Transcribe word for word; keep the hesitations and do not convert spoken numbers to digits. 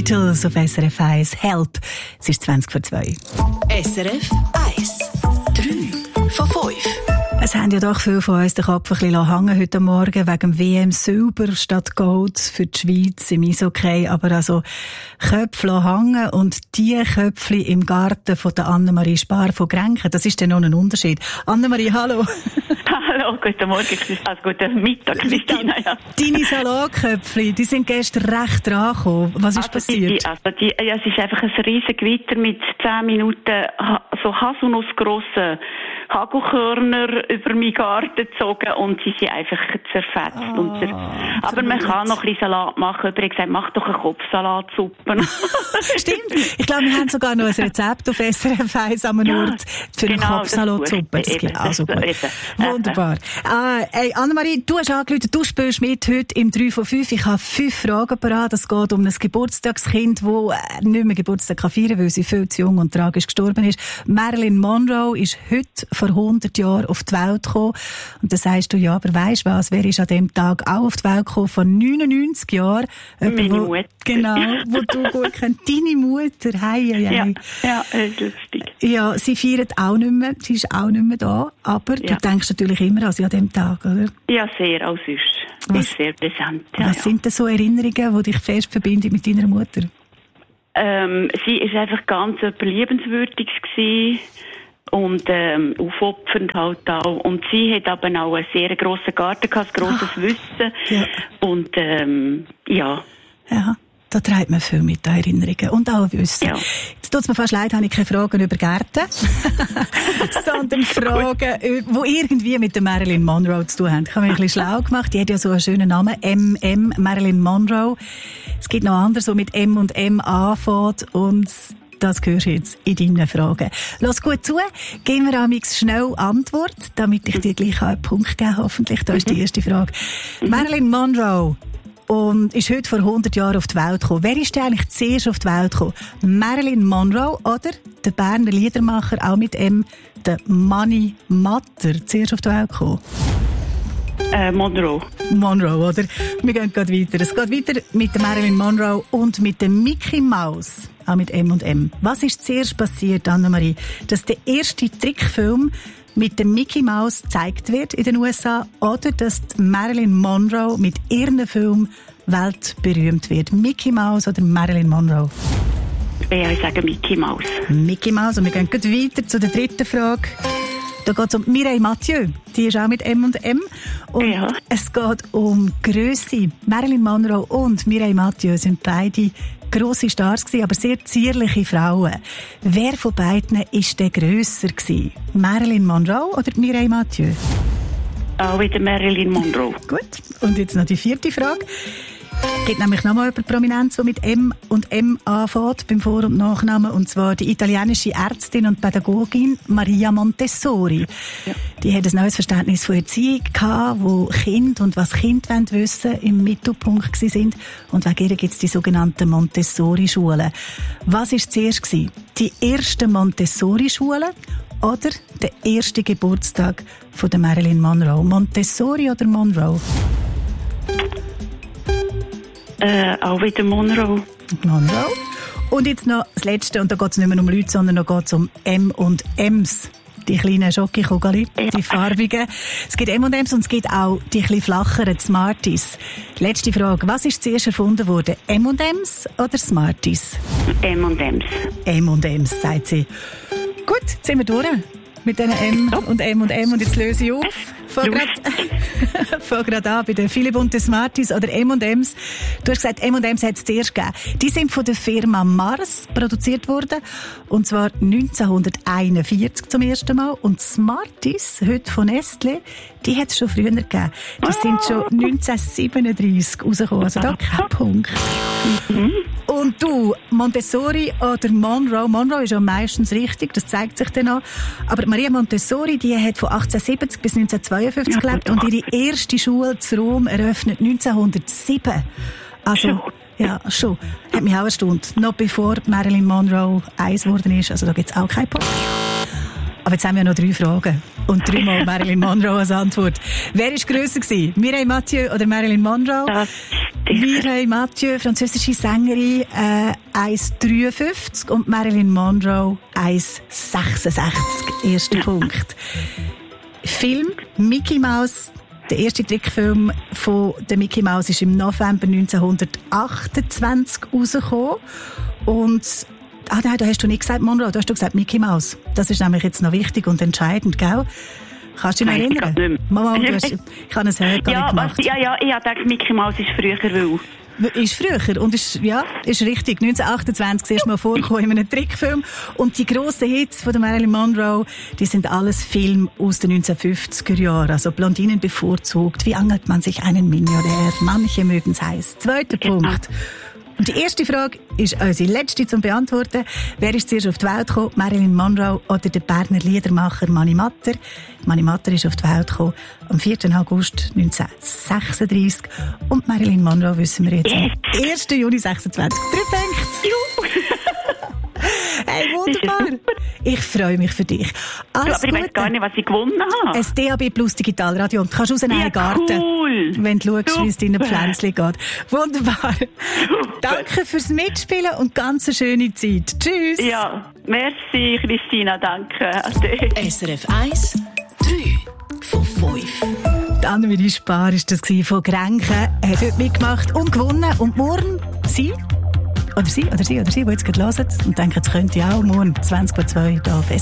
Beatles auf S R F eins. Help. Es ist zwanzig vor zwei. S R F eins. drei von fünf. Es haben ja doch viele von uns den Kopf ein bisschen hängen heute Morgen wegen dem W M Silber statt Gold für die Schweiz im Eishockey. Aber also Köpfe hängen und die Köpfe im Garten von der Annemarie Spar von Grenken, das ist dann noch ein Unterschied. Annemarie, hallo. Hallo, guten Morgen, also guten Mittag, Christina. Ja. Deine Salatköpfe, die sind gestern recht dran gekommen. Was ist also passiert? Die, also die, ja, es ist einfach ein riesen Gewitter mit zehn Minuten so haselnussgrossen Hagelkörner über meinen Garten gezogen und sie sind einfach zerfetzt. Oh, und zer... Aber man kann noch ein bisschen Salat machen. Jemand hat gesagt, mach doch eine Kopfsalatsuppe. Stimmt. Ich glaube, wir haben sogar noch ein Rezept auf S R F eins am ja, Ort für eine genau, Kopfsalatsuppe. Das geht also gut. Wunderbar. Ah, hey, Annemarie, du hast angerufen, du spielst mit heute im drei von fünf. Ich habe fünf Fragen parat. Es geht um ein Geburtstagskind, das nicht mehr Geburtstag feiern kann, weil sie viel zu jung und tragisch gestorben ist. Marilyn Monroe ist heute vor hundert Jahren auf die Welt gekommen. Und dann sagst du, ja, aber weisst was, wer ist an dem Tag auch auf die Welt gekommen? Vor neunundneunzig Jahren. Meine wo, Mutter. Genau, wo du gut kennst. Deine Mutter, hei, hei, hei. Ja, ja, das ist lustig. Ja, sie feiert auch nicht mehr, sie ist auch nicht mehr da, aber ja. Du denkst natürlich immer an sie an dem Tag, oder? Ja, sehr, auch sonst. Was, ist sehr präsent. Ja, was ja. sind denn so Erinnerungen, die dich fest verbinden mit deiner Mutter? Ähm, sie ist einfach ganz liebenswürdig gewesen. Und ähm, aufopfernd halt auch. Und sie hat aber auch einen sehr grossen Garten gehabt, ein grosses Ach, Wissen. Ja. Und ähm, ja. Ja, da treibt man viel mit Erinnerungen und auch Wissen. Ja. Jetzt tut es mir fast leid, habe ich keine Fragen über Gärten, sondern Fragen, die irgendwie mit der Marilyn Monroe zu tun haben. Ich habe mich ein bisschen schlau gemacht. Die hat ja so einen schönen Namen, M M, Marilyn Monroe. Es gibt noch andere, so mit M und M anfängt und das hörst du jetzt in deinen Fragen. Lass gut zu, geben wir amix schnell Antwort, damit ich dir gleich einen Punkt geben kann. Hoffentlich, das ist die erste Frage. Mhm. Marilyn Monroe und ist heute vor hundert Jahren auf die Welt gekommen. Wer ist denn eigentlich zuerst auf die Welt gekommen? Marilyn Monroe oder der Berner Liedermacher, auch mit M, der Manni Matter, zuerst auf die Welt gekommen? Äh, Monroe. Monroe, oder? Wir gehen gerade weiter. Es geht weiter mit der Marilyn Monroe und mit der Mickey Mouse. Auch mit M und M. Was ist zuerst passiert, Annemarie? Dass der erste Trickfilm mit der Mickey Mouse gezeigt wird in den U S A oder dass Marilyn Monroe mit ihrem Film weltberühmt wird? Mickey Mouse oder Marilyn Monroe? Ja, ich sage Mickey Mouse. Mickey Mouse. Und wir gehen gleich weiter zu der dritten Frage. Da geht es um Mireille Mathieu. Die ist auch mit M und M. Und ja. Es geht um Grösse. Marilyn Monroe und Mireille Mathieu sind beide grosse Stars gewesen, aber sehr zierliche Frauen. Wer von beiden war denn grösser gewesen? Marilyn Monroe oder Mireille Mathieu? Auch wieder Marilyn Monroe. Gut. Und jetzt noch die vierte Frage. Es gibt nämlich nochmal jemand Prominenz, der mit M und M anfängt, beim Vor- und Nachnamen, und zwar die italienische Ärztin und Pädagogin Maria Montessori. Ja. Die hat ein neues Verständnis von Erziehung gehabt, wo Kind und was Kind wissen wollen, im Mittelpunkt sind. Und wegen ihr gibt es die sogenannten Montessori-Schulen. Was war zuerst gewesen? Die ersten Montessori-Schulen oder der erste Geburtstag von der Marilyn Monroe? Montessori oder Monroe? Äh, auch wieder Monroe. Monroe. Und jetzt noch das Letzte, und da geht es nicht mehr um Leute, sondern da geht es um M und M's. Die kleinen Schokokugeli, ja. Die farbigen. Es gibt M und M's und es gibt auch die etwas flacheren Smarties. Letzte Frage. Was ist zuerst erfunden worden? M und M's oder Smarties? M und M's. M und M's, sagt sie. Gut, jetzt sind wir durch mit diesen M und M und M und jetzt löse ich auf. Fang gerade an bei den viele bunte Smarties oder M und M's. Du hast gesagt, M und M's hat es zuerst gegeben. Die sind von der Firma Mars produziert worden. Und zwar neunzehnhunderteinundvierzig zum ersten Mal. Und Smarties, heute von Nestlé, die hat es schon früher gegeben. Die sind schon neunzehnhundertsiebenunddreissig rausgekommen. Also da kein Punkt. Mhm. Und du, Montessori oder Monroe? Monroe ist ja meistens richtig, das zeigt sich dann auch. Aber Maria Montessori, die hat von achtzehnhundertsiebzig bis neunzehnhundertzweiundfünfzig gelebt und ihre erste Schule zu Rom eröffnet neunzehnhundertsieben. Also, ja, schon. Hat mich auch erstaunt. Noch bevor Marilyn Monroe eins geworden ist. Also da gibt es auch keinen Punkt. Aber jetzt haben wir noch drei Fragen. Und dreimal Marilyn Monroe als Antwort. Wer war grösser gewesen? Mireille Mathieu oder Marilyn Monroe? Das Mireille Mathieu, französische Sängerin, äh, eins Komma dreiundfünfzig und Marilyn Monroe eins Komma sechsundsechzig. Erster ja. Punkt. Film Mickey Mouse. Der erste Trickfilm von der Mickey Mouse ist im November neunzehnhundertachtundzwanzig rausgekommen. Und, ah nein, da hast du nicht gesagt Monroe, da hast du gesagt Mickey Mouse. Das ist nämlich jetzt noch wichtig und entscheidend, gell? Kannst du dich noch erinnern? Mama, du hast, ich habe es heute ja, gemacht. Was, ja, ja, ich habe gedacht, Mickey Mouse ist früher, weil... Ist früher und ist, ja, ist richtig. neunzehnhundertachtundzwanzig erst mal vorgekommen in einem Trickfilm. Und die grossen Hits von der Marilyn Monroe, die sind alles Filme aus den neunzehnhundertfünfziger Jahren. Also Blondinen bevorzugt. Wie angelt man sich einen Millionär? Manche mögen's heiß. Zweiter genau. Punkt. Und die erste Frage ist unsere letzte zum Beantworten. Wer ist zuerst auf die Welt gekommen? Marilyn Monroe oder der Berner Liedermacher Mani Matter? Mani Matter ist auf die Welt gekommen am vierten August neunzehnhundertsechsunddreissig. Und Marilyn Monroe wissen wir jetzt am ersten Juni sechsundzwanzig. Drei Punkte. Hey, wunderbar. Ich freue mich für dich. Alles du, aber ich weiß gar nicht, was ich gewonnen habe. Ein D A B Plus Digitalradio. Und du kannst raus in einen ja, Garten. Cool. Wenn du schaust, wie es deinen Pflänzchen geht. Wunderbar. Super. Danke fürs Mitspielen und ganz eine schöne Zeit. Tschüss. Ja, merci, Christina. Danke. Ade. S R F eins, drei von fünf. Die Anne-Marie Spar war das von Grenken. Er hat heute mitgemacht und gewonnen. Und morgen sie, oder sie, oder sie, oder sie, die jetzt gerade hören und denken, es könnte auch morgen zwanzig vor zwei da fest.